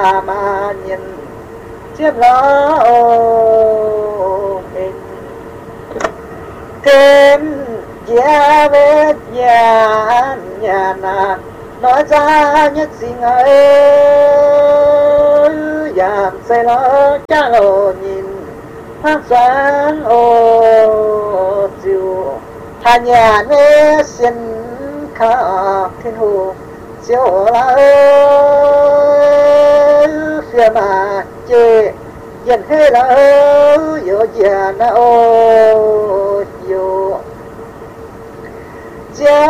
mà nhìn chiếc lá mình thêm gia vết nhà nà nói ra nhất gì ấy giảm say lo cha lộ nhìn hát sáng chiều hà nhà nê xin khá thiên hồ chiều la phía mà chê dần hết là yo già na yo